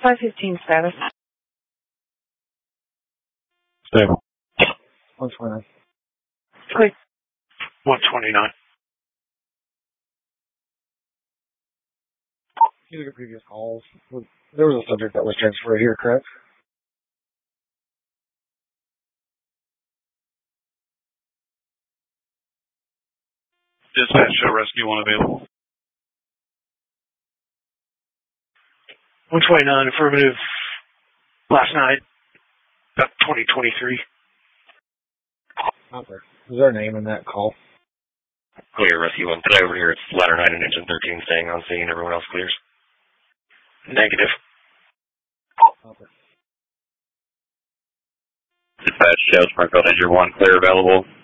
515 status. Stable. 129. Clear. 129. You look at previous calls. There was a subject that was transferred here, correct? Dispatch, show rescue 1 available. 129, affirmative. Last night, about 2023. Not there. Is there a name in that call? Clear, rescue 1. Today over here, it's ladder 9 and engine 13 staying on scene. Everyone else clears. Negative. Not there. Dispatch, show Springfield engine 1 clear available.